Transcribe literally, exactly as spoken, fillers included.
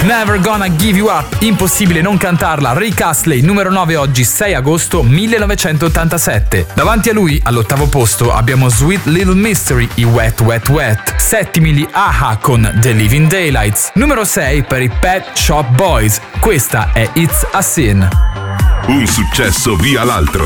Never Gonna Give You Up, impossibile non cantarla. Rick Astley, numero nove oggi, sei agosto millenovecentottantasette. Davanti a lui, all'ottavo posto, abbiamo Sweet Little Mystery, i Wet Wet Wet. Settimi gli A-ha con The Living Daylights. Numero sei per i Pet Shop Boys. Questa è It's a Sin. Un successo via l'altro.